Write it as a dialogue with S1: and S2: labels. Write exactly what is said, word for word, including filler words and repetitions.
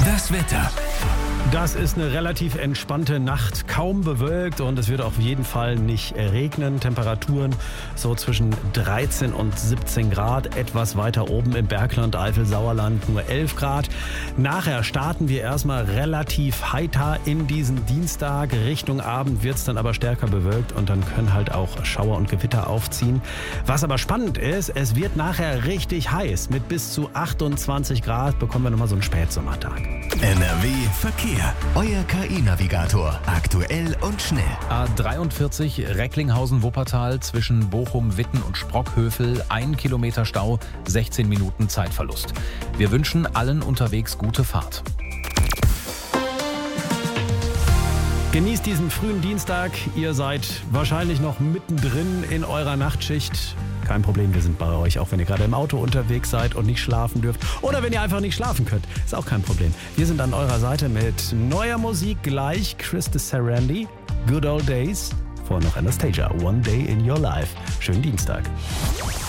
S1: Das Wetter.
S2: Das ist eine relativ entspannte Nacht, kaum bewölkt und es wird auf jeden Fall nicht regnen. Temperaturen so zwischen dreizehn und siebzehn Grad, etwas weiter oben im Bergland, Eifel, Sauerland nur elf Grad. Nachher starten wir erstmal relativ heiter in diesen Dienstag. Richtung Abend wird es dann aber stärker bewölkt und dann können halt auch Schauer und Gewitter aufziehen. Was aber spannend ist, es wird nachher richtig heiß. Mit bis zu achtundzwanzig Grad bekommen wir nochmal so einen Spätsommertag.
S1: N R W Verkehr. Euer K I-Navigator. Aktuell und schnell.
S3: A dreiundvierzig Recklinghausen-Wuppertal zwischen Bochum, Witten und Sprockhövel. Ein Kilometer Stau, sechzehn Minuten Zeitverlust. Wir wünschen allen unterwegs gute Fahrt.
S2: Genießt diesen frühen Dienstag. Ihr seid wahrscheinlich noch mittendrin in eurer Nachtschicht. Kein Problem, wir sind bei euch, auch wenn ihr gerade im Auto unterwegs seid und nicht schlafen dürft. Oder wenn ihr einfach nicht schlafen könnt, ist auch kein Problem. Wir sind an eurer Seite mit neuer Musik gleich. Chris de Sarandi, Good Old Days. Vor noch Anastasia, One Day in Your Life. Schönen Dienstag.